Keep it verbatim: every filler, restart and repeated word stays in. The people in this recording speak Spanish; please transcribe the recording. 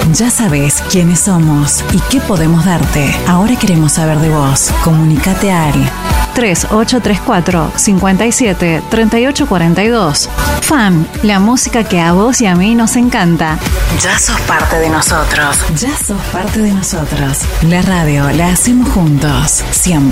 Ya sabes quiénes somos y qué podemos darte. Ahora queremos saber de vos. Comunicate al tres ocho tres cuatro, cinco siete, tres ocho cuatro dos. F A M, la música que a vos y a mí nos encanta. Ya sos parte de nosotros. Ya sos parte de nosotros. La radio la hacemos juntos. Siempre.